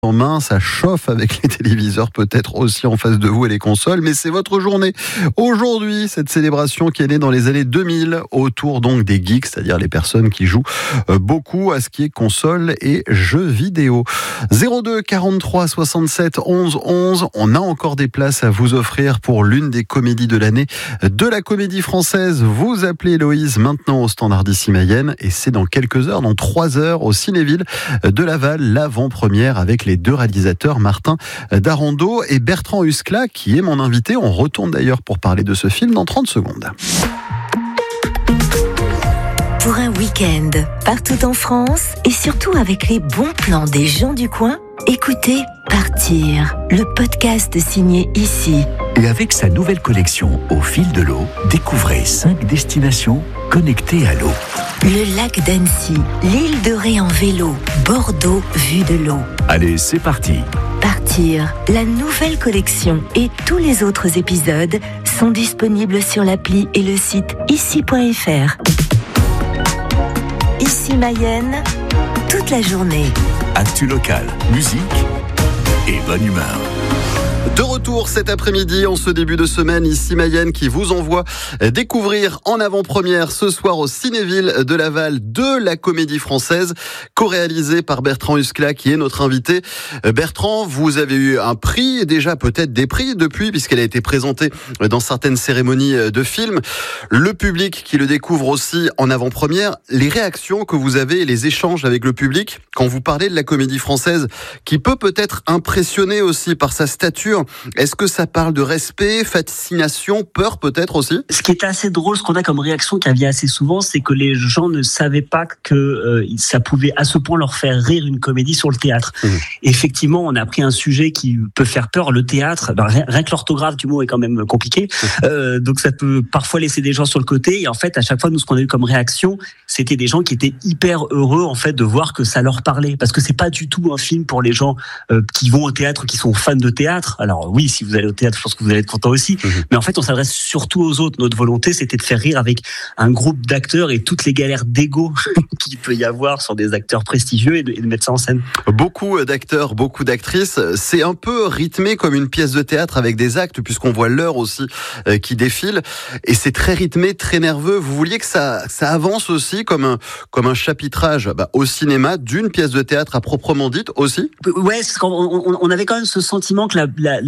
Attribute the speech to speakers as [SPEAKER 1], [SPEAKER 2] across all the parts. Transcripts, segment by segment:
[SPEAKER 1] en main, ça chauffe avec les téléviseurs peut-être aussi en face de vous et les consoles, mais c'est votre journée. Aujourd'hui, cette célébration qui est née dans les années 2000 autour donc des geeks, c'est-à-dire les personnes qui jouent beaucoup à ce qui est console et jeux vidéo. 02 43 67 11 11, on a encore des places à vous offrir pour l'une des comédies de l'année de la Comédie Française. Vous appelez Héloïse maintenant au standard d'ici Mayenne et c'est dans quelques heures, dans 3 heures au Cinéville de Laval, l'avant-première avec les deux réalisateurs Martin Darando et Bertrand Huskla qui est mon invité. On retourne d'ailleurs pour parler de ce film dans 30 secondes.
[SPEAKER 2] Pour un week-end partout en France et surtout avec les bons plans des gens du coin, écoutez Partir, le podcast signé Ici.
[SPEAKER 3] Et avec sa nouvelle collection Au fil de l'eau, découvrez 5 destinations connectées à l'eau.
[SPEAKER 2] Le lac d'Annecy, l'île de Ré en vélo, Bordeaux vue de l'eau.
[SPEAKER 3] Allez, c'est parti.
[SPEAKER 2] Partir, la nouvelle collection et tous les autres épisodes sont disponibles sur l'appli et le site ici.fr. Ici Mayenne, toute la journée.
[SPEAKER 3] Actu local, musique et bonne humeur.
[SPEAKER 1] De retour cet après-midi, en ce début de semaine, ici Mayenne qui vous envoie découvrir en avant-première ce soir au Cinéville de Laval de la Comédie Française, co-réalisée par Bertrand Huskla qui est notre invité. Bertrand, vous avez eu un prix, déjà peut-être des prix depuis, puisqu'elle a été présentée dans certaines cérémonies de films. Le public qui le découvre aussi en avant-première, les réactions que vous avez et les échanges avec le public quand vous parlez de la Comédie Française, qui peut-être impressionner aussi par sa stature. Est-ce que ça parle de respect, fascination, peur peut-être aussi ?
[SPEAKER 4] Ce qui est assez drôle, ce qu'on a comme réaction qui revient assez souvent, c'est que les gens ne savaient pas que ça pouvait à ce point leur faire rire une comédie sur le théâtre. Effectivement, on a pris un sujet qui peut faire peur, le théâtre. Rien que l'orthographe du mot est quand même compliqué, donc ça peut parfois laisser des gens sur le côté. Et en fait, à chaque fois, nous, ce qu'on a eu comme réaction, c'était des gens qui étaient hyper heureux en fait de voir que ça leur parlait, parce que c'est pas du tout un film pour les gens qui vont au théâtre, qui sont fans de théâtre. Alors oui, si vous allez au théâtre, je pense que vous allez être content aussi. Mais en fait, on s'adresse surtout aux autres. Notre volonté, c'était de faire rire avec un groupe d'acteurs et toutes les galères d'ego qu'il peut y avoir sur des acteurs prestigieux et de mettre ça en scène.
[SPEAKER 1] Beaucoup d'acteurs, beaucoup d'actrices. C'est un peu rythmé comme une pièce de théâtre avec des actes, puisqu'on voit l'heure aussi qui défile. Et c'est très rythmé, très nerveux. Vous vouliez que ça avance aussi comme un chapitrage au cinéma d'une pièce de théâtre à proprement dite aussi ?
[SPEAKER 4] Ouais, on avait quand même ce sentiment que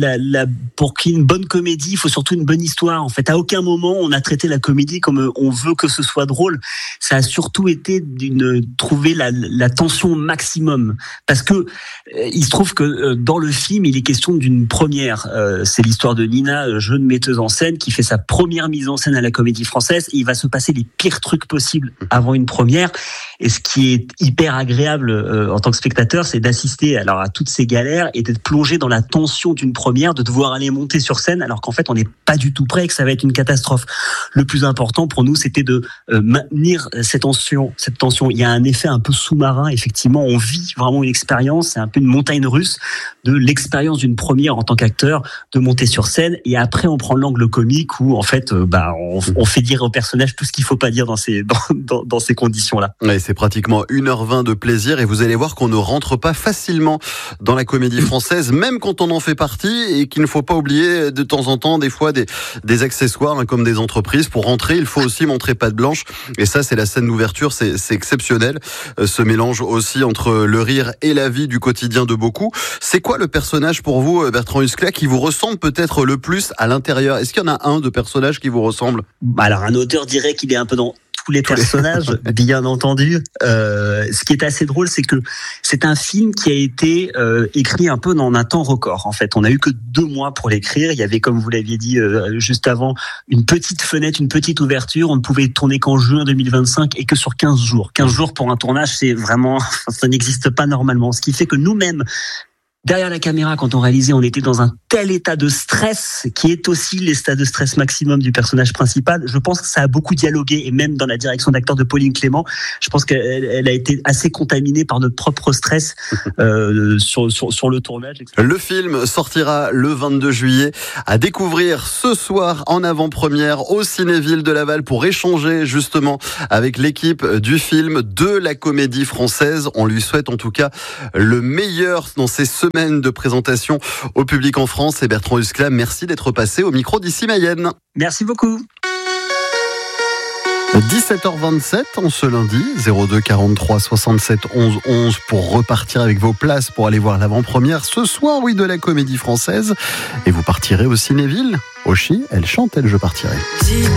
[SPEAKER 4] pour qu'il y ait une bonne comédie, il faut surtout une bonne histoire. En fait, à aucun moment on a traité la comédie comme on veut que ce soit drôle. Ça a surtout été trouver la tension maximum, parce que il se trouve que dans le film, il est question d'une première. C'est l'histoire de Nina, jeune metteuse en scène, qui fait sa première mise en scène à la Comédie Française. Et il va se passer les pires trucs possibles avant une première. Et ce qui est hyper agréable en tant que spectateur, c'est d'assister à toutes ces galères et d'être plongé dans la tension d'une première, de devoir aller monter sur scène alors qu'en fait on n'est pas du tout prêt et que ça va être une catastrophe. Le plus important pour nous, c'était de maintenir cette tension. Il y a un effet un peu sous-marin, effectivement, on vit vraiment une expérience, c'est un peu une montagne russe de l'expérience d'une première en tant qu'acteur, de monter sur scène, et après on prend l'angle comique où en fait on fait dire au personnage tout ce qu'il faut pas dire dans ces conditions-là.
[SPEAKER 1] Ouais, c'est pratiquement 1h20 de plaisir et vous allez voir qu'on ne rentre pas facilement dans la Comédie Française, même quand on en fait partie, et qu'il ne faut pas oublier de temps en temps des fois des accessoires comme des entreprises. Pour rentrer, il faut aussi montrer patte blanche, et ça c'est la scène d'ouverture, c'est exceptionnel, ce mélange aussi entre le rire et la vie du quotidien de beaucoup. C'est quoi le personnage pour vous, Bertrand Huskla, qui vous ressemble peut-être le plus à l'intérieur ? Est-ce qu'il y en a un de personnage qui vous ressemble ?
[SPEAKER 4] Alors un auteur dirait qu'il est un peu dans tous les personnages, bien entendu. Ce qui est assez drôle, c'est que c'est un film qui a été écrit un peu dans un temps record. En fait, on a eu que 2 mois pour l'écrire. Il y avait, comme vous l'aviez dit juste avant, une petite fenêtre, une petite ouverture. On ne pouvait tourner qu'en juin 2025 et que sur 15 jours. 15 jours pour un tournage, c'est vraiment, ça n'existe pas normalement. Ce qui fait que nous-mêmes, derrière la caméra, quand on réalisait, on était dans un tel état de stress qui est aussi l'état de stress maximum du personnage principal. Je pense que ça a beaucoup dialogué, et même dans la direction d'acteur de Pauline Clément, je pense qu'elle a été assez contaminée par notre propre stress sur le tournage.
[SPEAKER 1] Le film sortira le 22 juillet, à découvrir ce soir en avant-première au Cinéville de Laval pour échanger justement avec l'équipe du film de la Comédie Française. On lui souhaite en tout cas le meilleur dans ces semaines de présentation au public en France. Et Bertrand Huskla, merci d'être passé au micro d'Ici Mayenne.
[SPEAKER 4] Merci beaucoup.
[SPEAKER 1] 17h27 en ce lundi, 02 43 67 11 11 pour repartir avec vos places pour aller voir l'avant-première ce soir, oui, de la Comédie Française. Et vous partirez au Cinéville. Oshi, elle chante, elle, je partirai.